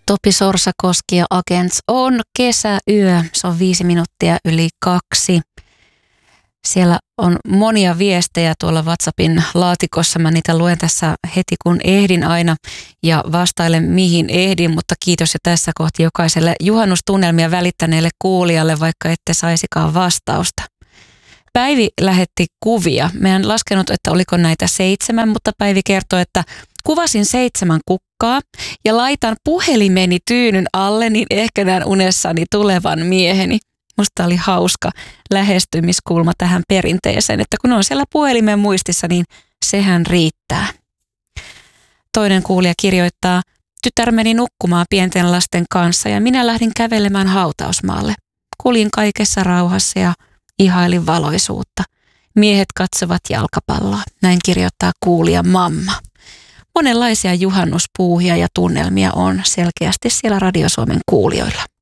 Topi Sorsakoski ja Agents on kesäyö. Se on 5 minuuttia yli 2. Siellä on monia viestejä tuolla WhatsAppin laatikossa. Mä niitä luen tässä heti kun ehdin aina ja vastailen mihin ehdin, mutta kiitos jo tässä kohti jokaiselle juhannustunnelmia välittäneelle kuulijalle, vaikka ette saisikaan vastausta. Päivi lähetti kuvia. Mä en laskenut, että oliko näitä 7, mutta Päivi kertoi, että kuvasin 7 kukkaa ja laitan puhelimeni tyynyn alle, niin ehkä näen unessani tulevan mieheni. Musta oli hauska lähestymiskulma tähän perinteeseen, että kun on siellä puhelimen muistissa, niin sehän riittää. Toinen kuulija kirjoittaa, tytär meni nukkumaan pienten lasten kanssa ja minä lähdin kävelemään hautausmaalle. Kuljin kaikessa rauhassa ja ihailin valoisuutta. Miehet katsovat jalkapalloa, näin kirjoittaa kuulija mamma. Monenlaisia juhannuspuuhia ja tunnelmia on selkeästi siellä Radio Suomen kuulijoilla.